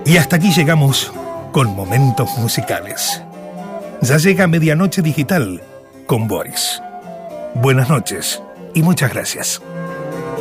Y hasta aquí llegamos con Momentos Musicales. Ya llega Medianoche Digital con Boris. Buenas noches y muchas gracias.